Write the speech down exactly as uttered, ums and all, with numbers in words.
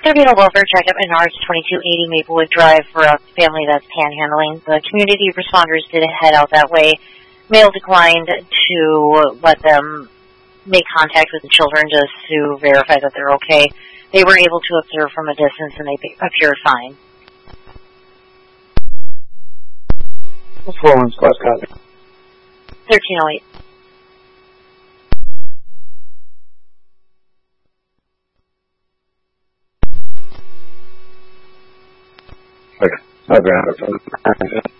Going to be a welfare checkup in R twenty-two eighty Maplewood Drive for a family that's panhandling. The community responders did head out that way. Male declined to let them make contact with the children just to verify that they're okay. They were able to observe from a distance and they appeared fine. Florence, class copy. thirteen oh eight. Okay. I'll grab it from